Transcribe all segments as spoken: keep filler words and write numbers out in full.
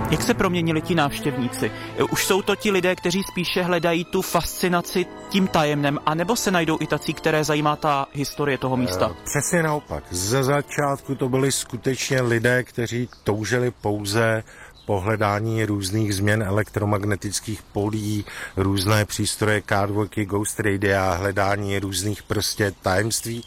Jak se proměnili ti návštěvníci? Už jsou to ti lidé, kteří spíše hledají tu fascinaci tím tajemnem, anebo se najdou i tací, které zajímá ta historie toho místa? Přesně naopak. Ze začátku to byli skutečně lidé, kteří toužili pouze po hledání různých změn elektromagnetických polí, různé přístroje K dva, Ghost Radia, hledání různých prostě tajemství.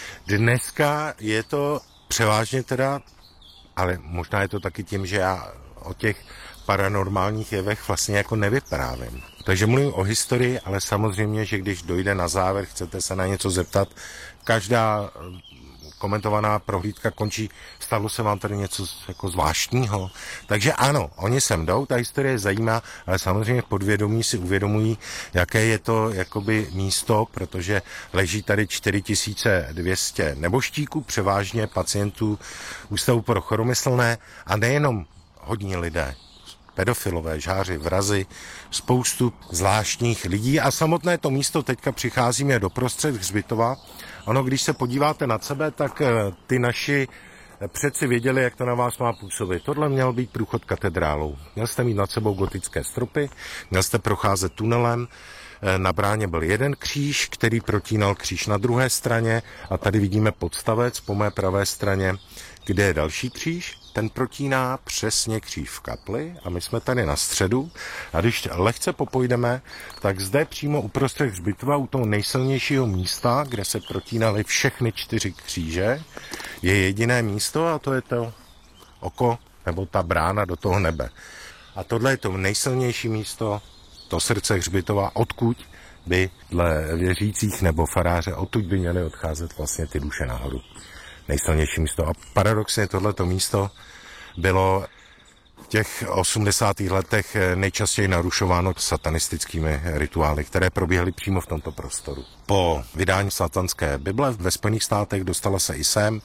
Dneska je to převážně teda, ale možná je to taky tím, že já o těch paranormálních jevech vlastně jako nevyprávím. Takže mluvím o historii, ale samozřejmě, že když dojde na závěr, chcete se na něco zeptat, každá komentovaná prohlídka končí, stalo se vám tady něco jako zvláštního. Takže ano, oni sem jdou, ta historie zajímá, ale samozřejmě v podvědomí si uvědomují, jaké je to jakoby místo, protože leží tady čtyři tisíce dvě stě neboštíků, převážně pacientů Ústavu pro choromyslné a nejenom hodní lidé, pedofilové, žáři, vrazi, spoustu zvláštních lidí a samotné to místo teďka přicházíme do prostřed hřbitova. Ono, když se podíváte nad sebe, tak ty naši předci věděli, jak to na vás má působit. Tohle měl být průchod katedrálou. Měl jste mít nad sebou gotické stropy, měl jste procházet tunelem, na bráně byl jeden kříž, který protínal kříž na druhé straně a tady vidíme podstavec po mé pravé straně, kde je další kříž. Ten protíná přesně kříž v kapli a my jsme tady na středu a když lehce popojdeme, tak zde přímo uprostřed hřbitova u toho nejsilnějšího místa, kde se protínaly všechny čtyři kříže, je jediné místo a to je to oko nebo ta brána do toho nebe. A tohle je to nejsilnější místo, to srdce hřbitova, odkud by dle věřících nebo faráře, odtud by měly odcházet vlastně ty duše nahoru. Nejsilnější místo. A paradoxně tohleto místo bylo v těch osmdesátých letech nejčastěji narušováno satanistickými rituály, které probíhaly přímo v tomto prostoru. Po vydání satanské Bible ve Spojených státech dostala se i sem,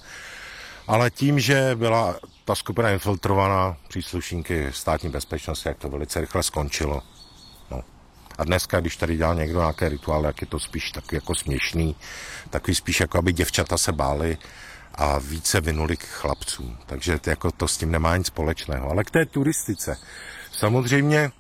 ale tím, že byla ta skupina infiltrovaná příslušníky státní bezpečnosti, jak to velice rychle skončilo. No. A dneska, když tady dělá někdo nějaké rituály, jak je to spíš takový jako směšný, takový spíš jako aby děvčata se bály a více vynuli k chlapcům. Takže to, jako to s tím nemá nic společného. Ale k té turistice. Samozřejmě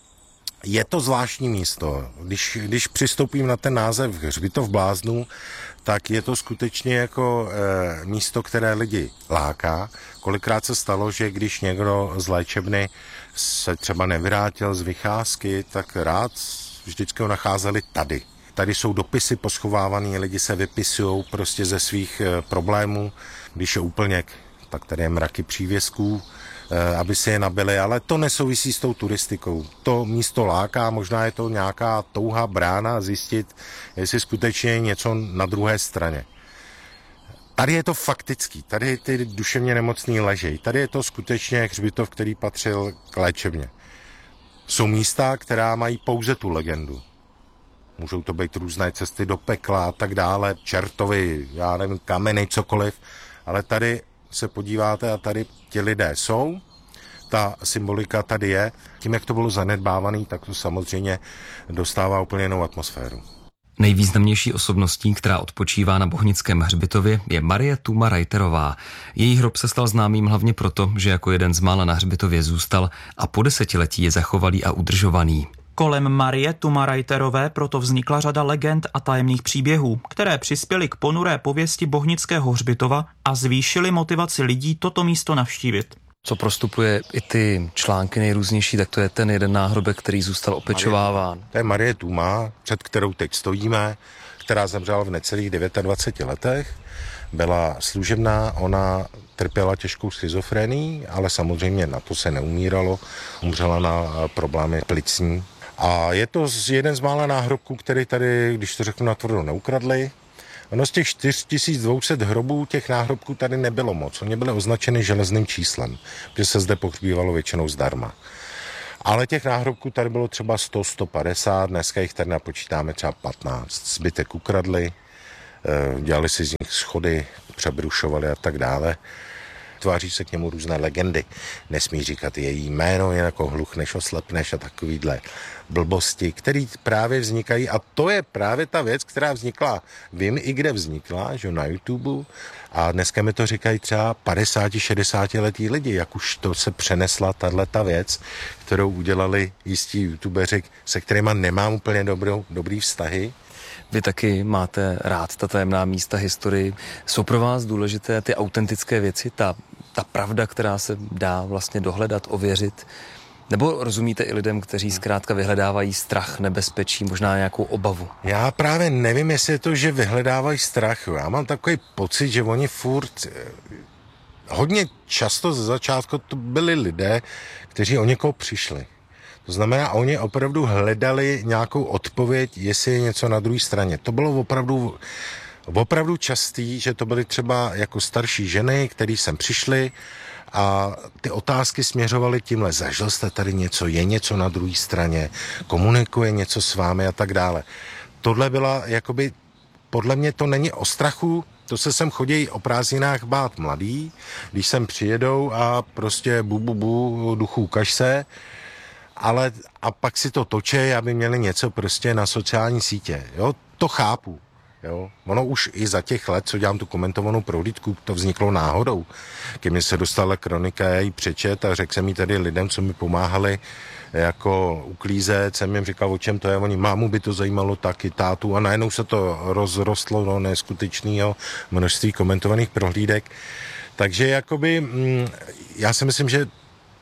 je to zvláštní místo. Když, když přistoupím na ten název Hřbitov bláznů, tak je to skutečně jako e, místo, které lidi láká. Kolikrát se stalo, že když někdo z léčebny se třeba nevrátil z vycházky, tak rád vždycky ho nacházeli tady. Tady jsou dopisy poschovávané, lidi se vypisují prostě ze svých e, problémů. Když je úplněk, tak tady je mraky přívězků, e, aby si je nabili, ale to nesouvisí s tou turistikou. To místo láká, možná je to nějaká touha brána zjistit, jestli skutečně je něco na druhé straně. Tady je to faktický, tady ty duševně nemocný ležejí, tady je to skutečně hřbitov, který patřil k léčebně. Jsou místa, která mají pouze tu legendu. Můžou to být různé cesty do pekla a tak dále, čertovi, já nevím, kameny, cokoliv, ale tady se podíváte a tady ti lidé jsou, ta symbolika tady je. Tím, jak to bylo zanedbávané, tak to samozřejmě dostává úplně jinou atmosféru. Nejvýznamnější osobností, která odpočívá na Bohnickém hřbitově, je Marie Tuma Reiterová. Její hrob se stal známým hlavně proto, že jako jeden z mála na hřbitově zůstal a po desetiletí je zachovalý a udržovaný. Kolem Marie Tuma Reiterové proto vznikla řada legend a tajemných příběhů, které přispěly k ponuré pověsti Bohnického hřbitova a zvýšily motivaci lidí toto místo navštívit. Co prostupuje i ty články nejrůznější, tak to je ten jeden náhrobek, který zůstal opečováván. To je Marie Tuma, před kterou teď stojíme, která zemřela v necelých dvaceti devíti letech. Byla služebná, ona trpěla těžkou schizofrenii, ale samozřejmě na to se neumíralo. Umřela na problémy plicní. A je to jeden z mála náhrobků, který tady, když to řeknu natvrdo, neukradli. Ono z těch čtyři tisíce dvě stě hrobů těch náhrobků tady nebylo moc. Oni byly označeny železným číslem, že se zde pohřbívalo většinou zdarma. Ale těch náhrobků tady bylo třeba sto, sto padesát, dneska jich tady napočítáme třeba patnáct. Zbytek ukradli, dělali si z nich schody, přebrušovali a tak dále. vytváří se k němu různé legendy. Nesmí říkat její jméno, jen jako hluchneš, oslepneš a takovýhle blbosti, které právě vznikají. A to je právě ta věc, která vznikla, vím i kde vznikla, že na YouTube. A dneska mi to říkají třeba padesát šedesát letý lidi, jak už to se přenesla tato věc, kterou udělali jistí youtubeři, se kterýma nemám úplně dobrou, dobrý vztahy. Vy taky máte rád ta tajemná místa, historii. Jsou pro vás důležité ty autentické věci, ta, ta pravda, která se dá vlastně dohledat, ověřit? Nebo rozumíte i lidem, kteří zkrátka vyhledávají strach, nebezpečí, možná nějakou obavu? Já právě nevím, jestli je to, že vyhledávají strach. Já mám takový pocit, že oni furt... Hodně často ze začátku to byli lidé, kteří o někoho přišli. To znamená, oni opravdu hledali nějakou odpověď, jestli je něco na druhé straně. To bylo opravdu, opravdu častý, že to byly třeba jako starší ženy, které sem přišly a ty otázky směřovaly tímhle. Zažil jste tady něco, je něco na druhé straně, komunikuje něco s vámi a tak dále. Tohle byla jakoby, podle mě to není o strachu, to se sem chodí o prázdninách bát mladý, když sem přijedou a prostě bu, bu, bu, duchu ukaž se, ale a pak si to točí, aby měli něco prostě na sociální sítě. Jo, to chápu. Jo. Ono už i za těch let, co dělám tu komentovanou prohlídku, to vzniklo náhodou. Když mi se dostala kronika, já ji přečet a řekl jsem jí tady lidem, co mi pomáhali jako uklízet, jsem jim říkal, o čem to je, oni, mámu by to zajímalo taky, tátu, a najednou se to rozrostlo do neskutečného množství komentovaných prohlídek. Takže jakoby, já si myslím, že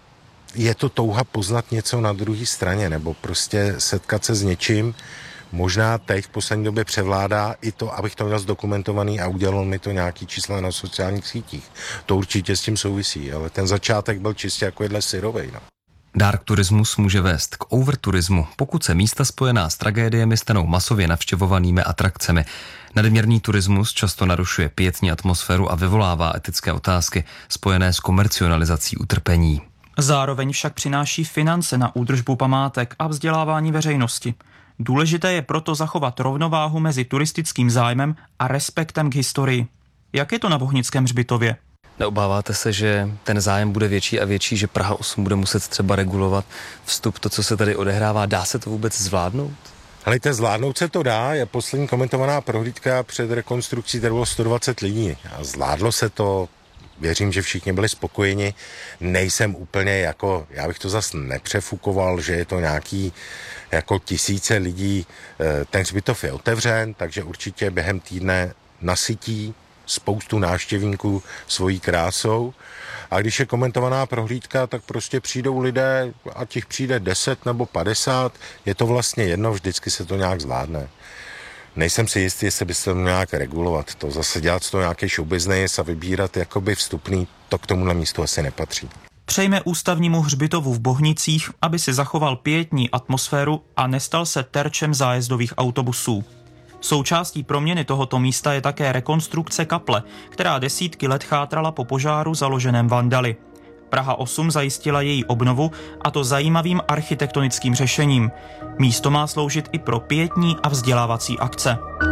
je to touha poznat něco na druhé straně, nebo prostě setkat se s něčím. Možná teď v poslední době převládá i to, abych to měl zdokumentovaný a udělal mi to nějaký čísla na sociálních sítích. To určitě s tím souvisí, ale ten začátek byl čistě jako jedle syrovej. No. Dark turismus může vést k overturismu, pokud se místa spojená s tragédiemi stanou masově navštěvovanými atrakcemi. Nadměrný turismus často narušuje pietní atmosféru a vyvolává etické otázky spojené s komercionalizací utrpení. Zároveň však přináší finance na údržbu památek a vzdělávání veřejnosti. Důležité je proto zachovat rovnováhu mezi turistickým zájmem a respektem k historii. Jak je to na Bohnickém hřbitově? Neobáváte se, že ten zájem bude větší a větší, že Praha osm bude muset třeba regulovat vstup, to, co se tady odehrává? Dá se to vůbec zvládnout? Helejte, zvládnout se to dá. Je poslední komentovaná prohlídka před rekonstrukcí, tady bylo sto dvacet lidí. A zvládlo se to. Věřím, že všichni byli spokojeni. Nejsem úplně jako, já bych to zas nepřefukoval, že je to nějaký jako tisíce lidí. Ten hřbitov je otevřen, takže určitě během týdne nasytí spoustu návštěvníků svojí krásou. A když je komentovaná prohlídka, tak prostě přijdou lidé, a těch přijde deset nebo padesát, je to vlastně jedno, vždycky se to nějak zvládne. Nejsem si jistý, jestli by se to nějak regulovat. To zase dělat z toho nějaký show business a vybírat jakoby vstupný, to k tomuhle místu asi nepatří. Přejme ústavnímu hřbitovu v Bohnicích, aby si zachoval pietní atmosféru a nestal se terčem zájezdových autobusů. Součástí proměny tohoto místa je také rekonstrukce kaple, která desítky let chátrala po požáru založeném vandaly. Praha osm zajistila její obnovu, a to zajímavým architektonickým řešením. Místo má sloužit i pro pietní a vzdělávací akce.